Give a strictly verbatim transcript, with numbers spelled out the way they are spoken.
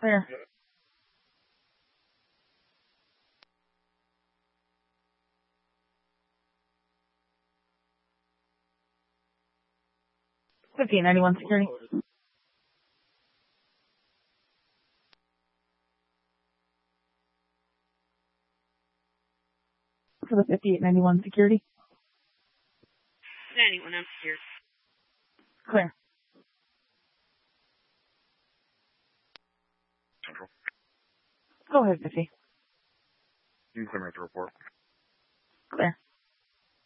Clear. fifty-eight ninety-one security. For the fifty-eight ninety-one security. ninety-one, I'm here. Clear. Central. Go ahead, fifty. You can clear me with the report.